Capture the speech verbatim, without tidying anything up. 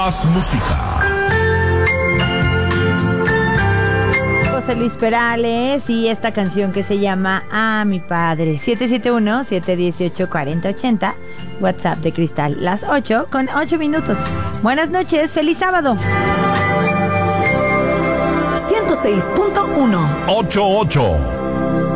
Más música. José Luis Perales y esta canción que se llama A mi padre. siete siete uno, siete uno ocho, cuatro cero ocho cero. WhatsApp de Cristal. Las ocho con ocho minutos. Buenas noches. Feliz sábado. ciento seis punto uno. ocho ocho.